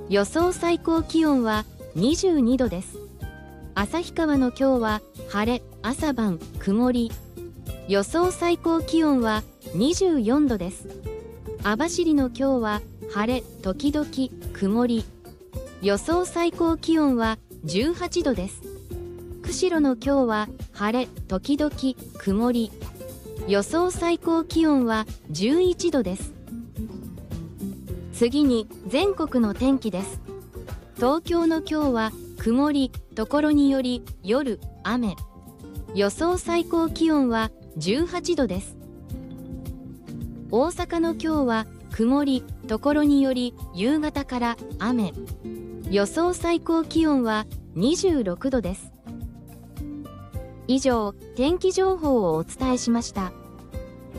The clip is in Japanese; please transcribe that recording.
予想最高気温は22度です。旭川の今日は晴れ、朝晩曇り。予想最高気温は24度です。網走の今日は晴れ時々曇り。予想最高気温は18度です。釧路の今日は晴れ時々曇り。予想最高気温は11度です。次に全国の天気です。東京の今日は曇り、ところにより夜雨。予想最高気温は18度です。大阪の今日は曇り、ところにより夕方から雨。予想最高気温は26度です。以上、天気情報をお伝えしました。